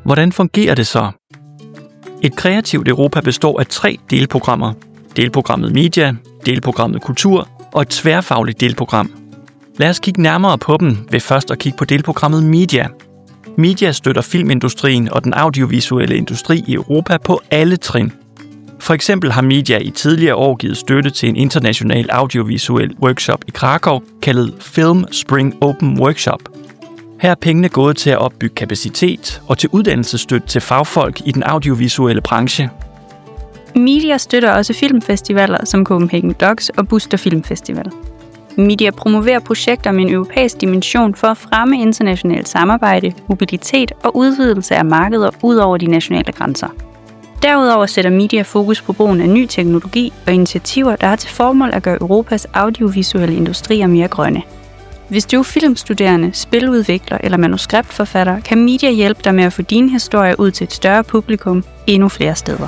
Hvordan fungerer det så? Et kreativt Europa består af 3 delprogrammer. Delprogrammet Media, delprogrammet Kultur og et tværfagligt delprogram. Lad os kigge nærmere på dem ved først at kigge på delprogrammet Media. Media støtter filmindustrien og den audiovisuelle industri i Europa på alle trin. For eksempel har Media i tidligere år givet støtte til en international audiovisuel workshop i Krakow, kaldet Film Spring Open Workshop. Her er pengene gået til at opbygge kapacitet og til uddannelsesstøtte til fagfolk i den audiovisuelle branche. Media støtter også filmfestivaler som Copenhagen Docs og Buster Filmfestival. Media promoverer projekter med en europæisk dimension for at fremme internationalt samarbejde, mobilitet og udvidelse af markeder ud over de nationale grænser. Derudover sætter Media fokus på brugen af ny teknologi og initiativer, der har til formål at gøre Europas audiovisuelle industrier mere grønne. Hvis du er filmstuderende, spiludvikler eller manuskriptforfatter, kan Media hjælpe dig med at få dine historier ud til et større publikum endnu flere steder.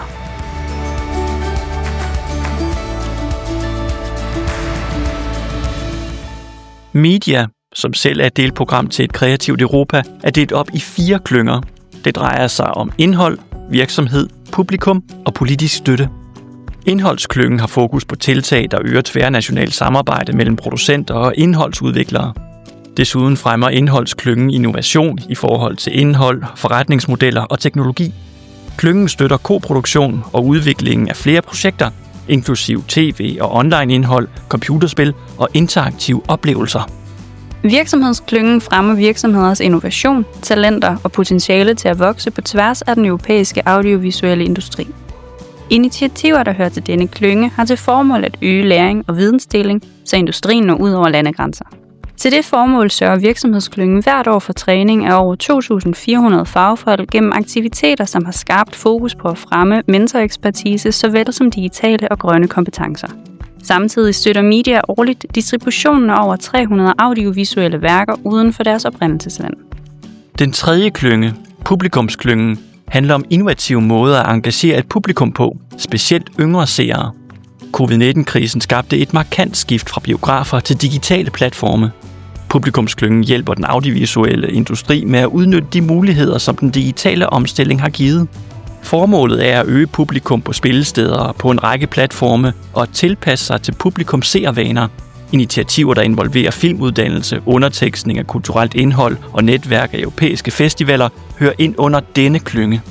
Media, som selv er et delprogram til et kreativt Europa, er delt op i 4 klynger. Det drejer sig om indhold, virksomhed, publikum og politisk støtte. Indholdsklyngen har fokus på tiltag, der øger tværnationalt samarbejde mellem producenter og indholdsudviklere. Desuden fremmer indholdsklyngen innovation i forhold til indhold, forretningsmodeller og teknologi. Klyngen støtter koproduktion og udviklingen af flere projekter, inklusiv tv- og online-indhold, computerspil og interaktive oplevelser. Virksomhedsklyngen fremmer virksomheders innovation, talenter og potentiale til at vokse på tværs af den europæiske audiovisuelle industri. Initiativer, der hører til denne klynge, har til formål at øge læring og vidensdeling, så industrien når ud over landegrænser. Til det formål sørger virksomhedsklyngen hvert år for træning af over 2.400 fagfolk gennem aktiviteter, som har skarpt fokus på at fremme mentorekspertise såvel som digitale og grønne kompetencer. Samtidig støtter Media årligt distributionen af over 300 audiovisuelle værker uden for deres oprindelsesland. Den tredje klynge, publikumsklyngen, handler om innovative måder at engagere et publikum på, specielt yngre seere. Covid-19-krisen skabte et markant skift fra biografer til digitale platforme. Publikumsklyngen hjælper den audiovisuelle industri med at udnytte de muligheder, som den digitale omstilling har givet. Formålet er at øge publikum på spillesteder på en række platforme og at tilpasse sig til publikums seervaner. Initiativer, der involverer filmuddannelse, undertekstning af kulturelt indhold og netværk af europæiske festivaler, hører ind under denne klynge.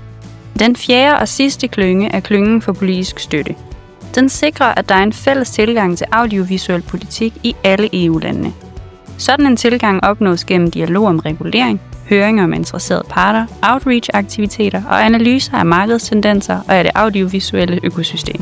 Den 4. og sidste klynge er klyngen for politisk støtte. Den sikrer, at der er en fælles tilgang til audiovisuel politik i alle EU-landene. Sådan en tilgang opnås gennem dialog om regulering, høringer med interesserede parter, outreach-aktiviteter og analyser af markedstendenser og af det audiovisuelle økosystem.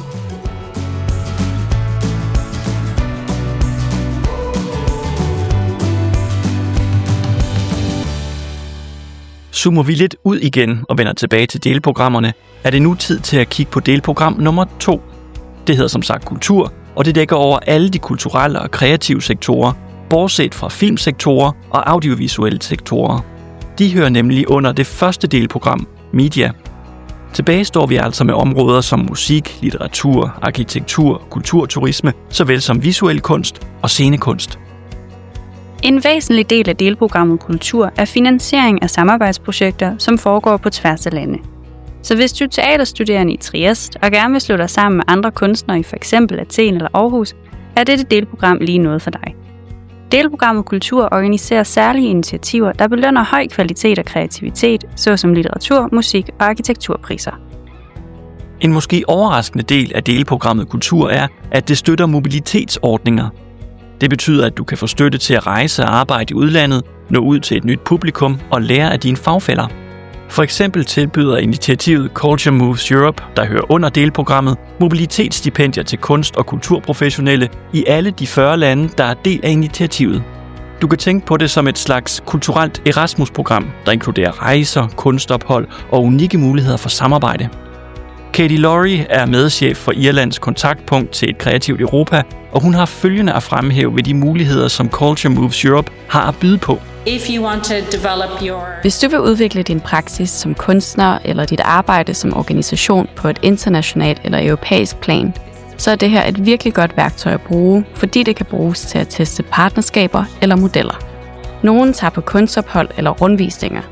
Zoomer vi lidt ud igen og vender tilbage til delprogrammerne, er det nu tid til at kigge på delprogram nummer 2. Det hedder som sagt kultur, og det dækker over alle de kulturelle og kreative sektorer, bortset fra filmsektorer og audiovisuelle sektorer. De hører nemlig under det første delprogram, Media. Tilbage står vi altså med områder som musik, litteratur, arkitektur, kulturturisme, såvel som visuel kunst og scenekunst. En væsentlig del af delprogrammet Kultur er finansiering af samarbejdsprojekter, som foregår på tværs af lande. Så hvis du er teaterstuderende i Trieste og gerne vil slå dig sammen med andre kunstnere i f.eks. Athen eller Aarhus, er dette delprogram lige noget for dig. Delprogrammet Kultur organiserer særlige initiativer, der belønner høj kvalitet og kreativitet, såsom litteratur, musik og arkitekturpriser. En måske overraskende del af delprogrammet Kultur er, at det støtter mobilitetsordninger. Det betyder, at du kan få støtte til at rejse og arbejde i udlandet, nå ud til et nyt publikum og lære af dine fagfæller. For eksempel tilbyder initiativet Culture Moves Europe, der hører under delprogrammet, mobilitetsstipendier til kunst- og kulturprofessionelle i alle de 40 lande, der er del af initiativet. Du kan tænke på det som et slags kulturelt Erasmus-program, der inkluderer rejser, kunstophold og unikke muligheder for samarbejde. Katie Laurie er medchef for Irlands kontaktpunkt til et kreativt Europa, og hun har følgende at fremhæve ved de muligheder, som Culture Moves Europe har at byde på. Hvis du vil udvikle din praksis som kunstner eller dit arbejde som organisation på et internationalt eller europæisk plan, så er det her et virkelig godt værktøj at bruge, fordi det kan bruges til at teste partnerskaber eller modeller. Nogle tager på kunstophold eller rundvisninger.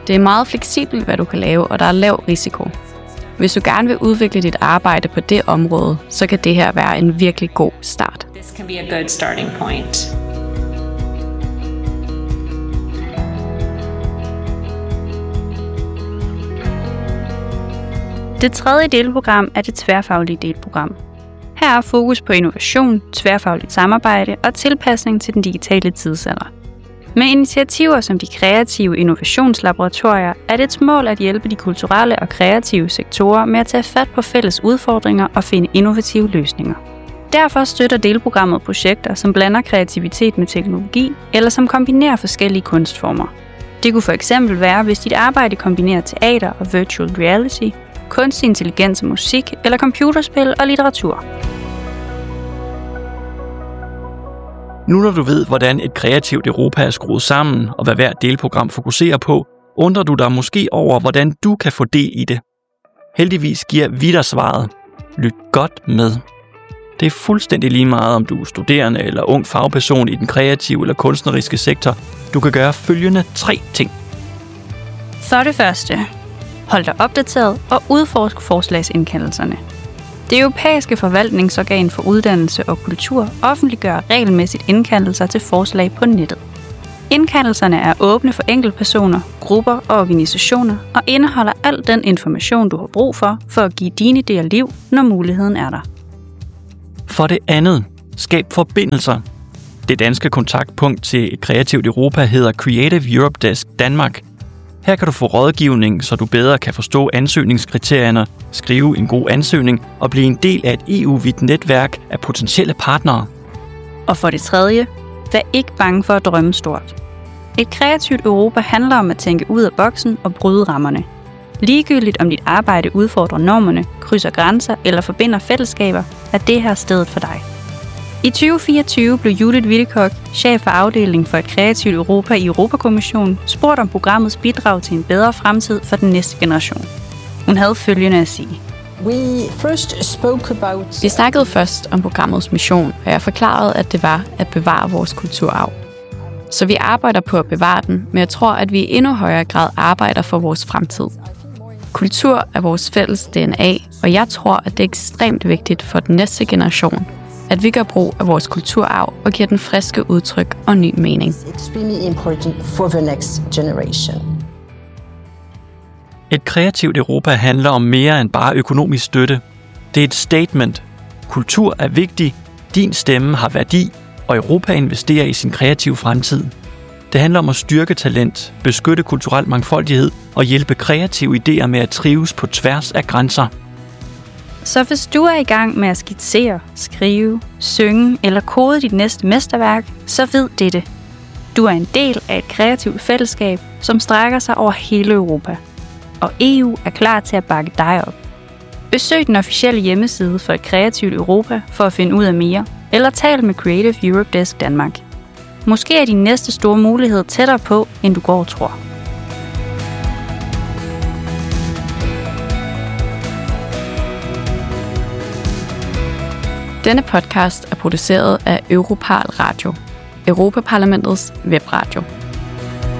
Det er meget fleksibelt, hvad du kan lave, og der er lav risiko. Hvis du gerne vil udvikle dit arbejde på det område, så kan det her være en virkelig god start. This can be a good starting point. Det tredje delprogram er det tværfaglige delprogram. Her er fokus på innovation, tværfagligt samarbejde og tilpasning til den digitale tidsalder. Med initiativer som de kreative innovationslaboratorier er det et mål at hjælpe de kulturelle og kreative sektorer med at tage fat på fælles udfordringer og finde innovative løsninger. Derfor støtter delprogrammet projekter, som blander kreativitet med teknologi, eller som kombinerer forskellige kunstformer. Det kunne for eksempel være, hvis dit arbejde kombinerer teater og virtual reality, kunstig intelligens og musik, eller computerspil og litteratur. Nu når du ved, hvordan et kreativt Europa er skruet sammen, og hvad hvert delprogram fokuserer på, undrer du dig måske over, hvordan du kan få del i det. Heldigvis giver vi dig svaret. Lyt godt med. Det er fuldstændig lige meget, om du er studerende eller ung fagperson i den kreative eller kunstneriske sektor. Du kan gøre følgende 3 ting. For det første, hold dig opdateret og udforsk forslagsindkaldelserne. Det europæiske forvaltningsorgan for uddannelse og kultur offentliggør regelmæssigt indkaldelser til forslag på nettet. Indkaldelserne er åbne for enkeltpersoner, grupper og organisationer og indeholder al den information, du har brug for at give dine idéer liv, når muligheden er der. For det andet, skab forbindelser. Det danske kontaktpunkt til et kreativt Europa hedder Creative Europe Desk Danmark. Her kan du få rådgivning, så du bedre kan forstå ansøgningskriterierne, skrive en god ansøgning og blive en del af et EU-vidt netværk af potentielle partnere. Og for det tredje, vær ikke bange for at drømme stort. Et kreativt Europa handler om at tænke ud af boksen og bryde rammerne. Ligegyldigt om dit arbejde udfordrer normerne, krydser grænser eller forbinder fællesskaber, er det her stedet for dig. I 2024 blev Judith Wittekok, chef for afdelingen for et kreativt Europa i Europakommissionen, spurgt om programmets bidrag til en bedre fremtid for den næste generation. Hun havde følgende at sige. Vi snakkede først om programmets mission, og jeg forklarede, at det var at bevare vores kulturarv. Så vi arbejder på at bevare den, men jeg tror, at vi i endnu højere grad arbejder for vores fremtid. Kultur er vores fælles DNA, og jeg tror, at det er ekstremt vigtigt for den næste generation, at vi gør brug af vores kulturarv og giver den friske udtryk og ny mening. Et kreativt Europa handler om mere end bare økonomisk støtte. Det er et statement. Kultur er vigtig, din stemme har værdi, og Europa investerer i sin kreative fremtid. Det handler om at styrke talent, beskytte kulturel mangfoldighed og hjælpe kreative idéer med at trives på tværs af grænser. Så hvis du er i gang med at skitsere, skrive, synge eller kode dit næste mesterværk, så ved dette. Du er en del af et kreativt fællesskab, som strækker sig over hele Europa. Og EU er klar til at bakke dig op. Besøg den officielle hjemmeside for et kreativt Europa for at finde ud af mere, eller tal med Creative Europe Desk Danmark. Måske er din næste store mulighed tættere på, end du går og tror. Denne podcast er produceret af Europal Radio, Europaparlamentets webradio.